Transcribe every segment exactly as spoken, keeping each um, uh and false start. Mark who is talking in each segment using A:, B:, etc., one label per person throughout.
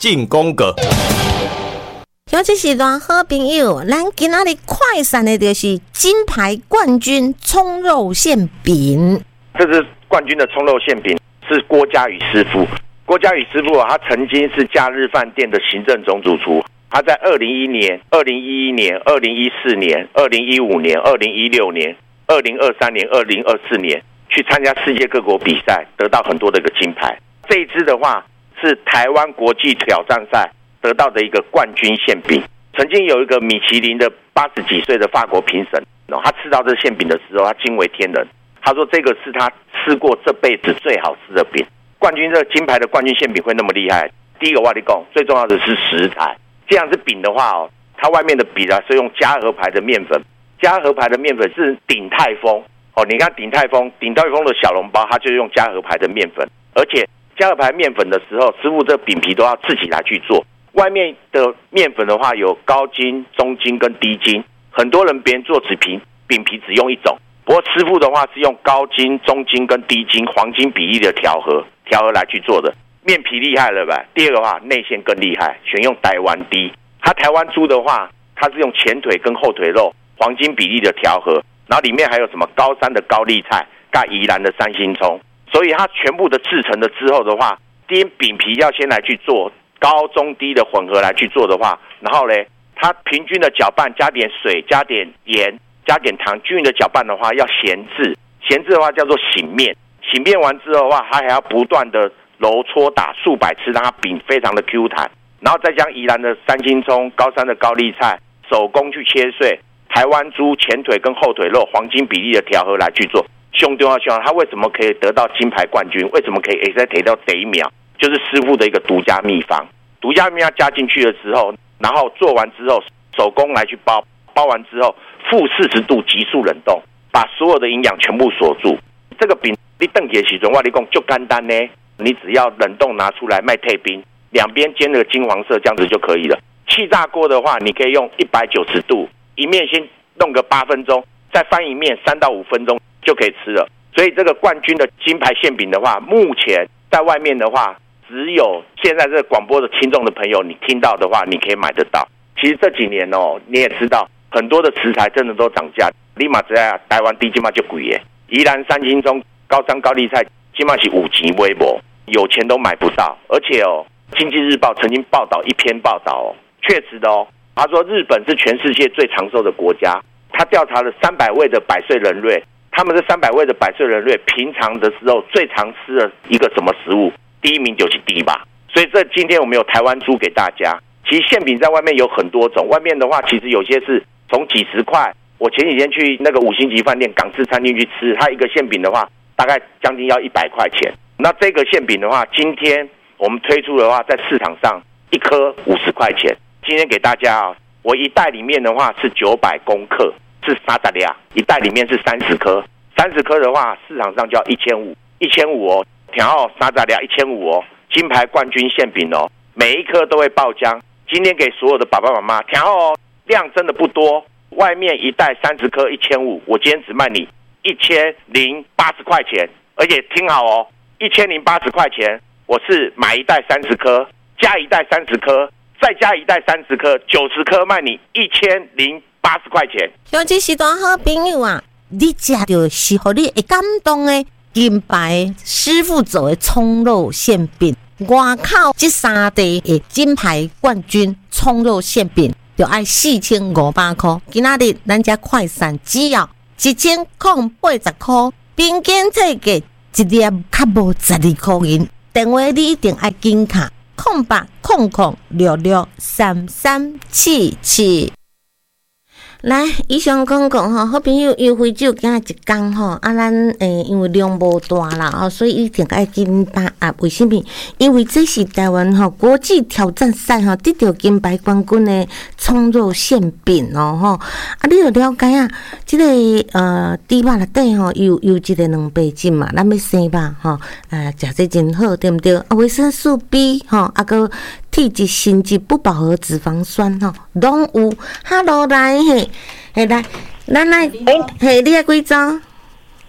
A: 进攻阁。
B: 尤其是大好朋友，咱今仔日快闪的就是金牌冠军葱肉馅饼。
C: 这是冠军的葱肉馅饼，是郭家宇师傅。郭家宇师傅啊，他曾经是假日饭店的行政总主厨。他在二零一一年、二零一一年、二零一四年、二零一五年、二零一六年、二零二三年、二零二四年去参加世界各国比赛，得到很多的一个金牌。这一支的话是台湾国际挑战赛得到的一个冠军馅饼。曾经有一个米其林的八十几岁的法国评审，他吃到这馅饼的时候，他惊为天人。他说这个是他吃过这辈子最好吃的饼。冠军这个金牌的冠军馅饼会那么厉害，第一个我跟你讲，最重要的是食材。这样子饼的话哦，它外面的饼啊是用嘉禾牌的面粉，嘉禾牌的面粉是鼎泰丰哦。你看鼎泰丰，鼎泰丰的小笼包，它就是用嘉禾牌的面粉，而且嘉禾牌面粉的时候，师傅这饼皮都要自己来去做。外面的面粉的话有高筋、中筋跟低筋，很多人别人做纸皮饼皮只用一种，不过师傅的话是用高筋、中筋跟低筋黄金比例的调和调和来去做的。面皮厉害了吧？第二个话，内馅更厉害，选用台湾猪。它台湾猪的话，它是用前腿跟后腿肉黄金比例的调和，然后里面还有什么高山的高丽菜、跟宜兰的三星葱，所以它全部的制成的之后的话，第一饼皮要先来去做高中低的混合来去做的话，然后呢，它平均的搅拌，加点水，加点盐，加点糖，均匀的搅拌的话要咸制，咸制的话叫做醒面，醒面完之后的话，它还要不断的揉搓打数百次，让它饼非常的 Q 弹，然后再将宜兰的三星葱、高山的高丽菜手工去切碎，台湾猪前腿跟后腿肉黄金比例的调和来去做。兄弟啊兄弟，他为什么可以得到金牌冠军？为什么可以也在提到第一秒？就是师傅的一个独家秘方。独家秘方加进去的时候，然后做完之后手工来去包，包完之后负四十度急速冷冻，把所有的营养全部锁住。这个饼你炖起的时候，我跟你讲就简单呢。你只要冷冻拿出来卖退冰，两边煎的金黄色，这样子就可以了。气炸锅的话，你可以用一百九十度，一面先弄个八分钟，再翻一面三到五分钟就可以吃了。所以这个冠军的金牌馅饼的话，目前在外面的话，只有现在这个广播的听众的朋友，你听到的话，你可以买得到。其实这几年哦，你也知道，很多的食材真的都涨价，立马只要台湾低金嘛就贵耶。宜兰三星葱、高山高丽菜，金嘛是五钱微薄。有钱都买不到，而且哦，经济日报曾经报道一篇报道哦，确实的哦，他说日本是全世界最长寿的国家，他调查了三百位的百岁人类，他们这三百位的百岁人类平常的时候最常吃的一个什么食物？第一名就是猪吧，所以这今天我们有台湾猪给大家。其实馅饼在外面有很多种，外面的话其实有些是从几十块，我前几天去那个五星级饭店港式餐厅去吃，它一个馅饼的话大概将近要一百块钱。那这个馅饼的话，今天我们推出的话，在市场上一颗五十块钱。今天给大家啊，我一袋里面的话是九百公克，是三十两，一袋里面是三十颗，三十颗的话市场上就要一千五，一千五哦，然后三十两一千五哦，金牌冠军馅饼哦，每一颗都会爆浆。今天给所有的爸爸妈妈，然后量真的不多，外面一袋三十颗一千五，我今天只卖你一千零八十块钱，而且听好哦。一千零八十块钱，我是买一袋三十颗，加一袋三十颗，再加一袋三十颗，九十颗卖你一千零八十块钱。
B: 尤其是大好朋友啊，你吃到是让你会感动的金牌师傅做的葱肉馅饼，外口这三地的金牌冠军葱肉馅饼，就要四千五百块。今仔日咱家快闪只要一千零八十块，平均这个。一粒较无十二块银，电话你一定要紧卡空八空空六六三三七七。来，以上讲讲吼，好朋友优惠只有今仔一天吼，啊，咱诶，因为量无大啦，哦，所以一定要紧把握。为什么？因为这是台湾吼国际挑战赛吼得到金牌冠军的葱肉馅饼哦吼。啊，你有了解啊？这个呃，猪肉内底吼有有这个两倍筋嘛，咱要生肉吼，呃，食这真好，对不对？啊，维生素 B 吼，啊个。体质、心肌、不饱和脂肪酸吼，拢有。哈喽，来嘿，嘿来，咱来，嘿，你爱几张？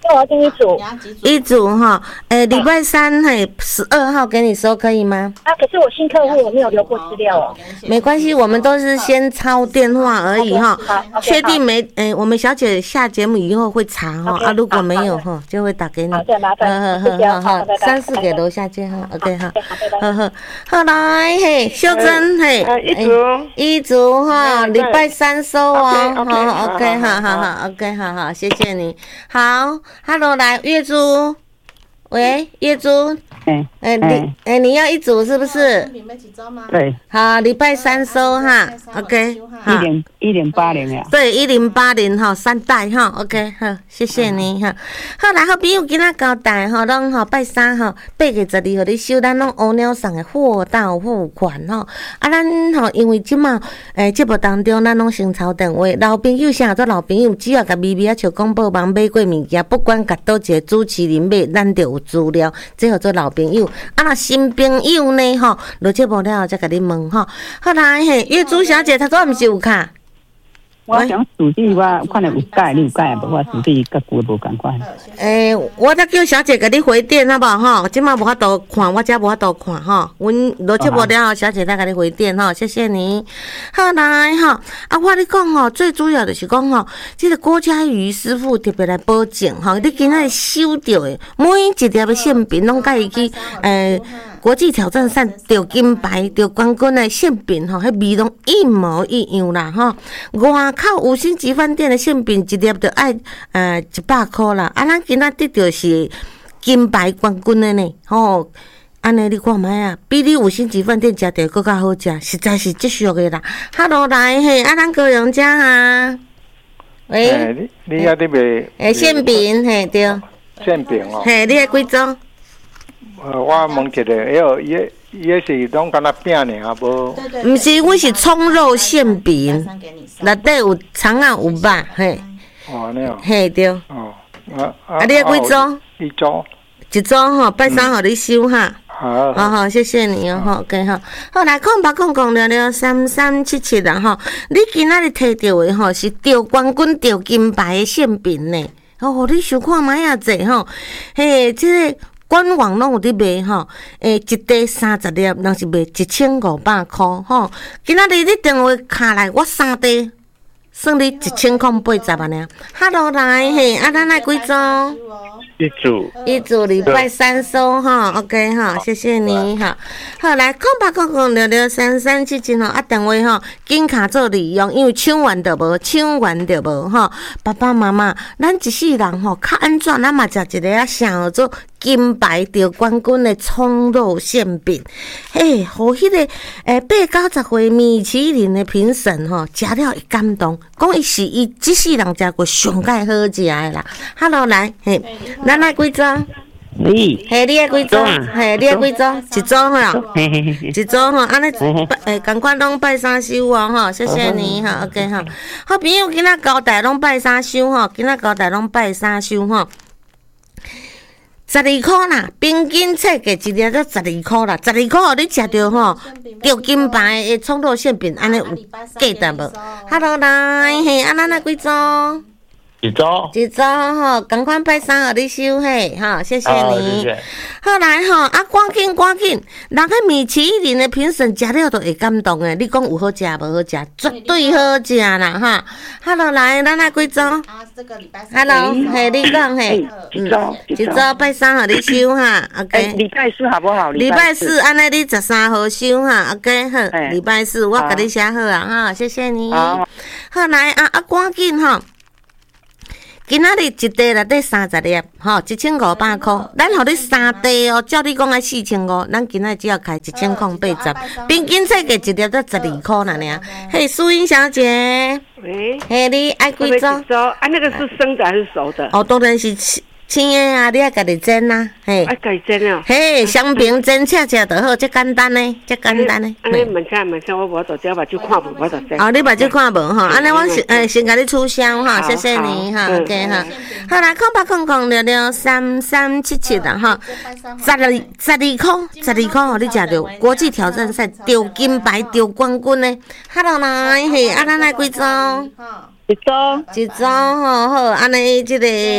A: 我要订一组。
B: 一组哈，诶，礼拜三嘿十二号给你收可以吗？
A: 啊，可是我新客户我没有留过资料哦。
B: 没关系，我们都是先抄电话而已哈。确定没？诶，我们小姐下节目以后会查哈。啊，如果没有哈，就会打给你。
A: 好，再麻烦。谢谢哦。好，
B: 三四给楼下见哈。OK 哈。呵呵，好来嘿，秀珍嘿，
D: 一组
B: 一组哈，礼拜三收哦。好 ，OK 好好好 ，OK 好好，谢谢你。好 ，Hello 来月珠，喂，月珠。
D: 哎，
B: 哎，你哎，你要一组是不是？
D: 对，
B: 好，礼拜三收哈 ，OK，
D: 一零一零八零呀。
B: 对，一零八零哈，三代哈 ，OK， 好，谢谢你哈。好，来好朋友今仔交代哈，拢吼拜三吼，八月十二号你收咱拢乌鸟送的货到付款吼。啊，咱吼因为即马诶节目当中咱拢先抄电话，老朋友啥做老朋友，只要甲微微啊像广播网买过物件，不管甲倒一个主持人买，咱就有资料，这叫做老朋友。啊，若新朋友呢吼，落节目了后再甲你问吼。好来嘿，月珠小姐，她说毋是有卡？
D: 我想属地我看到有改，你有改无？我属地甲旧无共款。
B: 诶、欸，我再叫小姐给你回电好不好？吼，即马无法度看，我遮无法度看吼。阮落节目了后，小姐再给你回电吼，谢谢你。好来吼，啊，我你讲吼，最主要就是讲吼，这个郭嘉瑜师傅特别来保证吼，你今仔收到的每一条的馅饼，拢甲伊去诶。国际挑战赛得金牌、得冠军的馅饼吼，迄味拢一模一样啦吼。外口五星级饭店的馅饼一粒就爱呃一百块啦，啊，咱今仔得到是金牌冠军的呢吼。安尼你看卖啊，比你五星级饭店食着更较好食，实在是足俗的啦。Hello 来嘿，啊，咱高雄家哈，喂，
E: 欸、你你遐你卖
B: 诶馅饼嘿对，
E: 馅饼哦，
B: 嘿，你迄几种？
E: 呃，我问一下，迄个伊伊是拢敢若饼尔，无？
B: 毋是，阮是葱肉馅饼，内底有肠啊有肉，嘿。
E: 哦，安尼哦。
B: 嘿对。
E: 哦，啊
B: 啊，你迄几种？
E: 一组。
B: 一组吼，拜三互你收哈。
E: 好。
B: 好好，谢谢你哦，好，OK 哈。好来，空八空空聊聊三三七七啦吼。你今仔日摕到的吼是得冠军、得金牌的馅饼呢。哦，你想看卖啊济吼？嘿，这个。官网拢有伫卖吼，诶，一袋三十粒，若是卖一千五百箍吼。今仔日你电话卡来，我三袋算你一千块八十啊呢。Hello 来嘿，啊，咱来几组？
E: 一组。
B: 一组礼拜三收哈 ，OK 哈，谢谢你哈。好来，空八空空六六三三七七吼，啊，电话吼，紧卡做利用，因为抢完就无，抢完就无吼。爸爸妈妈，咱一世人吼，较安怎，咱嘛食一个啊，啥做？金牌得冠军的葱肉馅饼，嘿，互迄个诶八九十岁米其林的评审吼，食了会感动，讲伊是伊即世人食过上介好食的啦。Hello 来，嘿，咱来几种？
D: 你，
B: 嘿，你诶几种？嘿，你诶几种？一种吼，一种吼，安尼诶，共款拢拜三收哦吼，谢谢你哈 ，OK 哈。好朋友今仔交代拢拜三收吼，今仔交代拢拜三收吼。十二块啦，平均册价一粒才十二块啦，十二块互你食着吼，得金牌的葱肉馅饼，安尼有价值无 ？Hello 来，嘿，啊，咱来几种？
E: 一组。
B: 一组吼，共款拜三互你收嘿，吼，谢谢你。好来吼，啊，赶紧赶紧，人个米其林的评审食了都会感动诶。你讲有好食无好食？绝对好食啦哈。Hello 来，咱来几种？啊，这个礼拜三。Hello， 嘿，你讲嘿，
D: 一组
B: 一组拜三互你收哈 ，OK。
D: 礼拜四好不好？
B: 礼拜四安尼你十三号收哈 ，OK 好。礼拜四我甲你写好啊哈，谢谢你。好，好来啊啊，赶紧吼。今仔日一袋内底三十粒，吼，一千五百箍。咱互你三袋哦，照你讲爱四千五，咱今仔只要开一千块八十，平均册价一粒才十二箍啦尔。嘿，淑英小姐，
F: 喂，
B: 嘿，你爱几种？
F: 啊，那个是生的还是熟的？
B: 哦，当然是青的啊，你爱家己煎啊，嘿，
F: 爱家己煎啊。
B: 嘿，香饼煎切切就好，这简单呢，这简单呢。
F: 安尼问下问下，我无做只目睭看无，我就煎。
B: 哦，你目睭看无吼？安尼我先诶先甲你促销哈，谢谢你哈 ，OK 哈。好啦，空八空空六六三三七七啦哈，十二十二箍，十二箍，互你食着国际挑战赛得金牌得冠军呢。Hello 来，嘿，啊，咱来几种？
D: 一组，
B: 一组吼好，安尼即个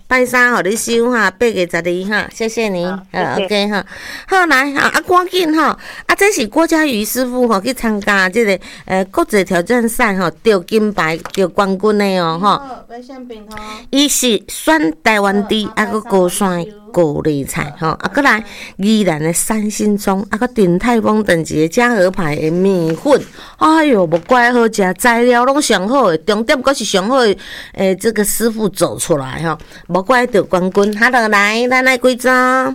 B: 拜三互你收哈，八月十二哈，谢谢你，呃 ，OK 哈，好来哈，啊，赶紧哈，啊，这是郭嘉瑜师傅吼去参加这个呃国际挑战赛吼，得金牌、得冠军的哦吼。伊是选台湾猪，啊，个高山高丽菜吼，啊，过来宜兰的三星葱，啊，个鼎泰丰等级的嘉禾牌的米粉，哎哟，无怪好食，材料拢上好的，重点佫是上好的，诶，这个师傅走出来吼，无怪得冠军。Hello， 来，咱来几张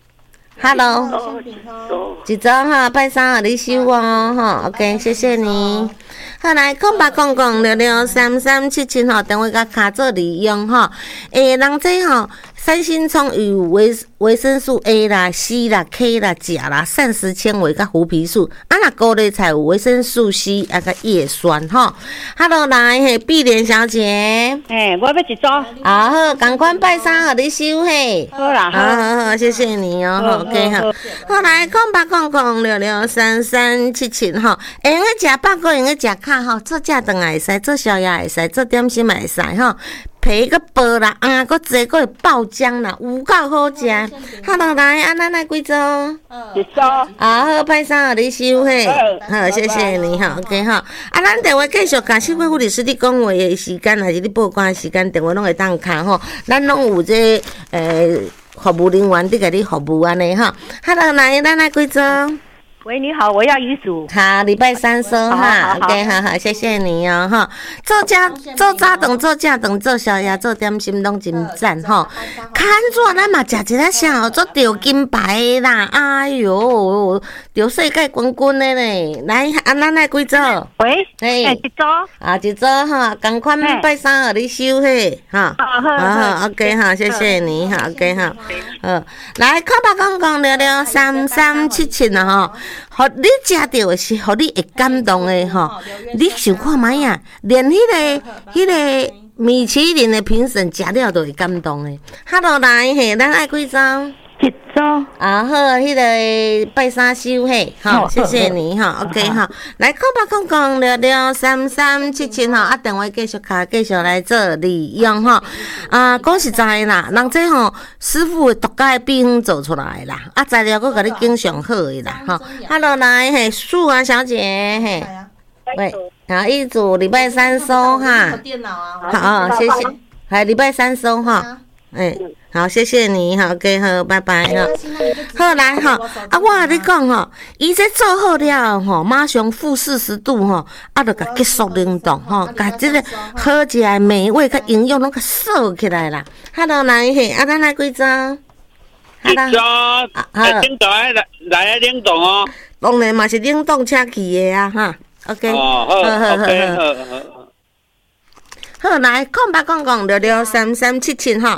B: ？Hello， 一张哈，拜三互你收哦，吼 ，OK， 谢谢你。好来，空八空空六六三三七七吼，电话甲卡做利用吼。诶，人这吼，三星葱有维维生素 A 啦、C 啦、K 啦、钾啦、膳食纤维甲胡皮素。啊，那高丽菜有维生素 C 啊，甲叶酸吼。Hello， 来嘿，碧莲小姐。
G: 诶，我要一组。
B: 啊好，赶快拜三互你收嘿。
G: 好啦，
B: 好好好，谢谢你哦。好 ，OK 哈。好来，空八空空六六三三七七吼，会用个食饱，个用个食卡吼，做正顿也会使，做宵夜会使，做点心也会使吼。皮个薄啦，啊，个济个会爆浆啦，有够好食。好来来，啊，咱来几组？
G: 一组。
B: 啊，好，拜三互你收嘿。好，谢谢你哈 ，OK 哈。啊，咱电话继续甲社会护理师你讲话的时间，还是你报关的时间，电话拢会当卡吼。咱拢有这诶服务人员伫甲你服务安尼哈。好来来，咱来几组？
G: 喂，你好，我要一组。
B: 好，礼拜三收哈 ，OK， 好好，谢谢你哦哈。做家做早顿、做正顿、做宵夜、做点心拢真赞吼。看住咱嘛食一个啥，做得金牌的啦，哎哟，得世界冠军的咧。来，啊，咱来几组？
G: 喂，
B: 嘿，
G: 一组。
B: 啊，一组哈，赶快拜三互你收嘿，哈。
G: 好好
B: 好 ，OK 哈，谢谢你哈 ，OK 哈。好，来，靠吧，讲讲六六三三七七啊吼。互你食到的是，互你会感动的吼。你想看卖啊？连迄、那个、迄、那个米其林的评审食了都会感动的。Hello， 来嘿，咱爱几张？
G: 一组。
B: 啊好，迄、那个拜三收嘿，好，谢谢你哈 ，OK 哈。来，空吧空空六六三三七七吼，啊，电话继续卡，继续来做利用吼。啊，讲实在啦，人这吼师傅独家的秘方做出来啦，啊，材料佫甲你经上好的啦，吼。Hello， 来嘿，素啊小姐嘿，喂，好，一组礼拜三收哈。好，谢谢，还礼拜三收哈。哎、欸，好，谢谢你，好 ，OK， 好，拜拜，好，好来哈，啊，我甲你讲吼，伊这做好了吼，马上负四十度吼，啊，就甲急速冷冻吼，甲这个好食的美味甲营养拢甲锁起来啦。Hello， 来嘿，啊，咱来几张？
H: 一张，哎，冷冻来来冷冻哦。
B: 当然嘛是冷冻车去的啊，哈 ，OK，
H: 哦，好，好，好，好，
B: 好，好来，空吧，空空六六三三七七哈。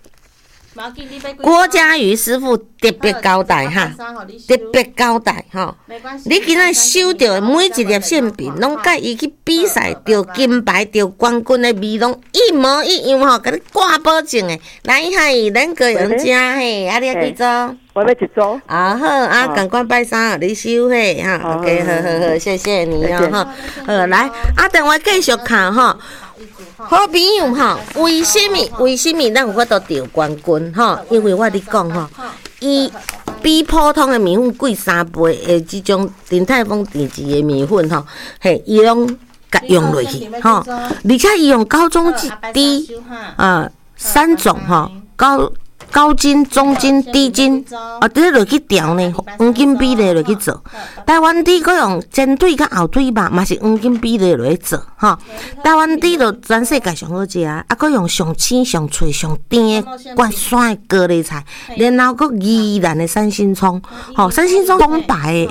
B: 郭嘉瑜师傅特别交代哈，特别交代哈。你今仔收到的每一粒馅饼，拢甲伊去比赛得金牌、得冠军的味拢一模一样吼，甲你挂保证的。来嘿，咱个人食嘿，啊你几组？
G: 我要一组。
B: 啊好啊，赶快拜三你收嘿哈。OK， 好好好，谢谢你哦哈。好来，啊电话继续看哈。好朋友哈，为什么？为什么咱有法度得冠军哈？因为我你讲哈，伊比普通的米粉贵三倍的这种鼎泰丰等级的米粉哈，嘿，伊拢甲用落去哈，而且伊用高中低啊三种哈高。高筋、中筋、低筋，啊，这落去调呢，黄金比例落去做。台湾猪佮用前腿佮后腿肉，嘛是黄金比例落去做，吼。台湾猪就全世界上好食，啊，佮用上青、上脆、上甜的关山的高丽菜，然后佮宜兰的三星葱，吼，三星葱红白的。